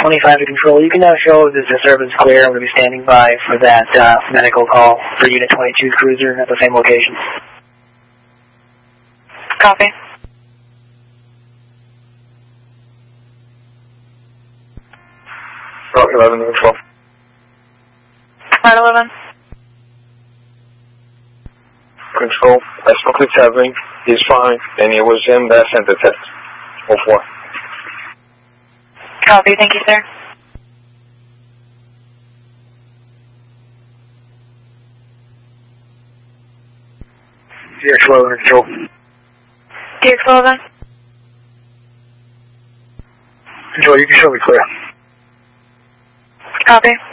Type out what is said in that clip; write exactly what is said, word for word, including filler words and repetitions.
twenty-five to control. You can now show the disturbance clear. I'm going to be standing by for that uh, medical call for Unit twenty-two's cruiser at the same location. Copy. Route eleven, control. Route eleven. Control, I spoke with Tevin. He's fine, and it was him that sent the text. oh four. Copy, thank you, sir. D X eleven, control. D X eleven. Control, you can show me clear. Copy.